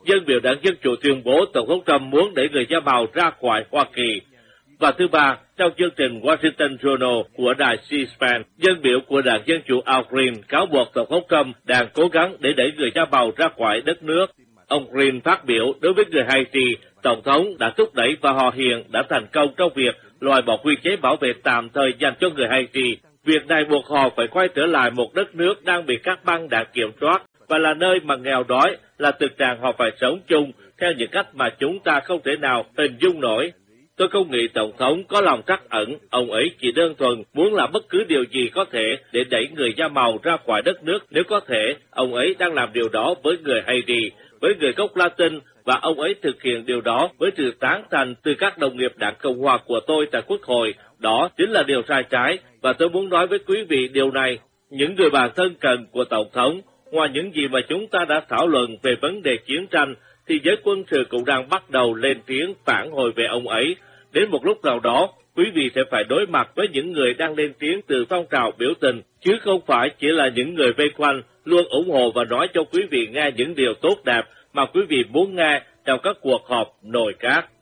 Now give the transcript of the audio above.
dân biểu đảng Dân Chủ tuyên bố Tổng thống Trump muốn đẩy người da màu ra khỏi Hoa Kỳ. Và thứ ba, trong chương trình Washington Journal của đài C-SPAN, dân biểu của đảng Dân Chủ Al Green cáo buộc Tổng thống Trump đang cố gắng để đẩy người da màu ra khỏi đất nước. Ông Green phát biểu đối với người Haiti, Tổng thống đã thúc đẩy và họ hiện đã thành công trong việc loại bỏ quy chế bảo vệ tạm thời dành cho người Haiti. Việc này buộc họ phải quay trở lại một đất nước đang bị các băng đảng kiểm soát và là nơi mà nghèo đói là thực trạng họ phải sống chung theo những cách mà chúng ta không thể nào hình dung nổi. Tôi không nghĩ Tổng thống có lòng trắc ẩn, ông ấy chỉ đơn thuần muốn làm bất cứ điều gì có thể để đẩy người da màu ra khỏi đất nước nếu có thể. Ông ấy đang làm điều đó với người Haiti, với người gốc Latin, và ông ấy thực hiện điều đó với sự tán thành từ các đồng nghiệp đảng Cộng hòa của tôi tại Quốc hội. Đó chính là điều sai trái, và tôi muốn nói với quý vị điều này. Những người bạn thân cận của Tổng thống, ngoài những gì mà chúng ta đã thảo luận về vấn đề chiến tranh, thì giới quân sự cũng đang bắt đầu lên tiếng phản hồi về ông ấy. Đến một lúc nào đó, quý vị sẽ phải đối mặt với những người đang lên tiếng từ phong trào biểu tình, chứ không phải chỉ là những người vây quanh luôn ủng hộ và nói cho quý vị nghe những điều tốt đẹp mà quý vị muốn nghe trong các cuộc họp nội các.